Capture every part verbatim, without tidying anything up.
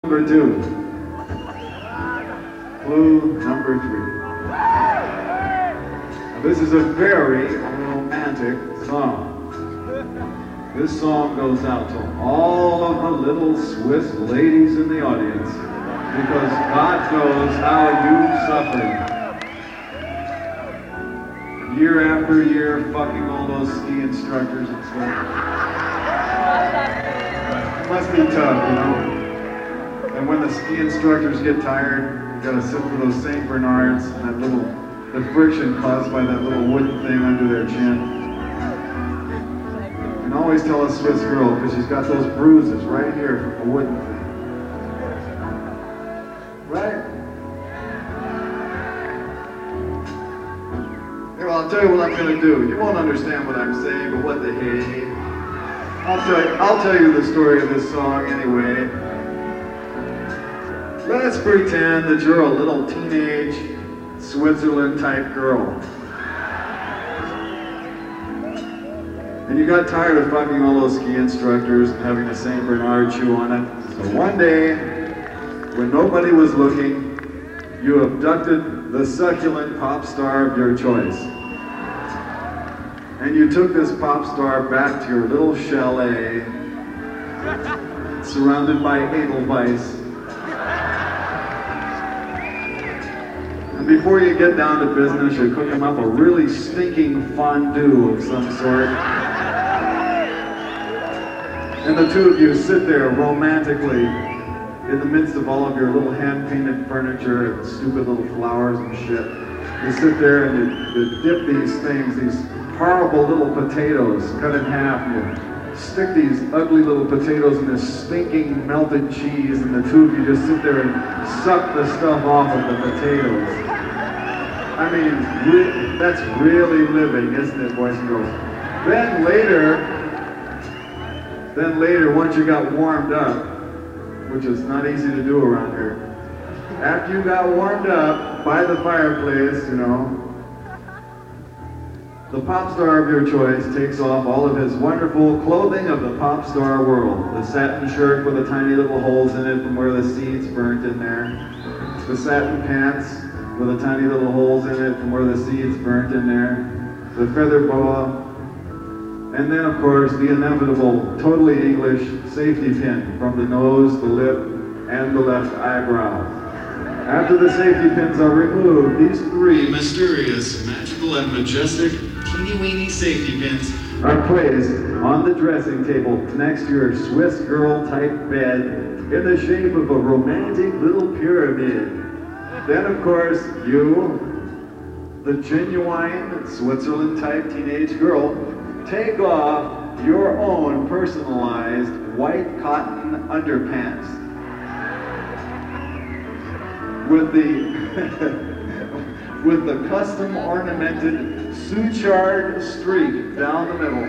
number two. Clue number three. Now, this is a very romantic song. This song goes out to all of the little Swiss ladies in the audience because God knows how you've suffered. Year after year, fucking all those ski instructors and stuff. Must be tough, you know? And when the ski instructors get tired, you gotta sit for those Saint Bernards and that little, the friction caused by that little wooden thing under their chin. And always tell a Swiss girl, because she's got those bruises right here from the wooden thing. Right? Here, well, I'll tell you what I'm gonna do. You won't understand what I'm saying, but what the hey. I'll tell you, I'll tell you the story of this song anyway. Let's pretend that you're a little teenage Switzerland type girl. And you got tired of fucking all those ski instructors and having a Saint Bernard chew on it. So one day, when nobody was looking, you abducted the succulent pop star of your choice. And you took this pop star back to your little chalet, surrounded by Edelweiss. And before you get down to business, you cook him up a really stinking fondue of some sort. And the two of you sit there romantically in the midst of all of your little hand-painted furniture and stupid little flowers and shit. You sit there and you, you dip these things, these horrible little potatoes cut in half, and you stick these ugly little potatoes in this stinking melted cheese, and the two of you just sit there and suck the stuff off of the potatoes. I mean, re- that's really living, isn't it, boys and girls? Then later, then later, once you got warmed up, which is not easy to do around here, after you got warmed up by the fireplace, you know, the pop star of your choice takes off all of his wonderful clothing of the pop star world. The satin shirt with the tiny little holes in it from where the seeds burnt in there. The satin pants with the tiny little holes in it from where the seeds burnt in there. The feather boa. And then, of course, the inevitable, totally English safety pin from the nose, the lip, and the left eyebrow. After the safety pins are removed, these three mysterious, magical, and majestic teeny-weeny safety pins are placed on the dressing table next to your Swiss girl-type bed in the shape of a romantic little pyramid. Then, of course, you, the genuine Switzerland-type teenage girl, take off your own personalized white cotton underpants with the with the custom ornamented suchard streak down the middle.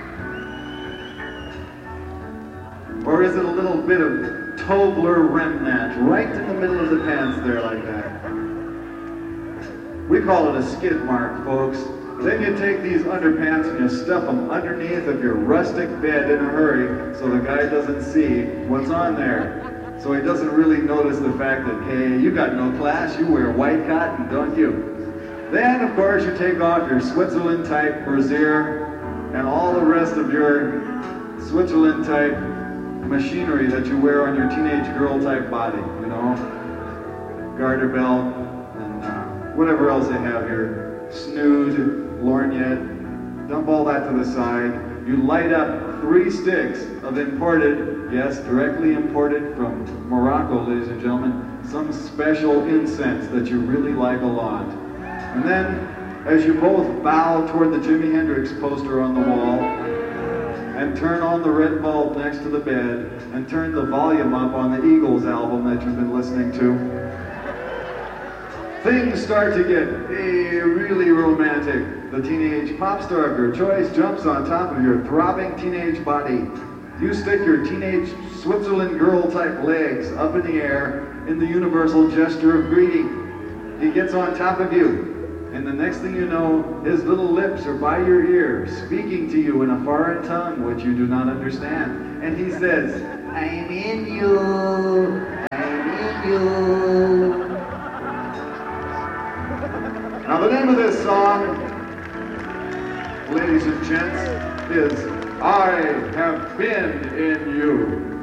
Or is it a little bit of Tobler remnant right in the middle of the pants there like that? We call it a skid mark, folks. Then you take these underpants and you stuff them underneath of your rustic bed in a hurry so the guy doesn't see what's on there. So he doesn't really notice the fact that, hey, you got no class, you wear white cotton, don't you? Then, of course, you take off your Switzerland-type brassiere and all the rest of your Switzerland-type machinery that you wear on your teenage girl-type body, you know? Garter belt and uh, whatever else they have here. Snood, lorgnette, dump all that to the side. You light up three sticks of imported, yes, directly imported from Morocco, ladies and gentlemen, some special incense that you really like a lot. And then, as you both bow toward the Jimi Hendrix poster on the wall, and turn on the red bulb next to the bed, and turn the volume up on the Eagles album that you've been listening to, things start to get eh, really romantic. The teenage pop star of your choice jumps on top of your throbbing teenage body. You stick your teenage Switzerland girl-type legs up in the air in the universal gesture of greeting. He gets on top of you, and the next thing you know, his little lips are by your ear, speaking to you in a foreign tongue which you do not understand. And he says, I'm in you. Now the name of this song, ladies and gents, is I Have Been in You.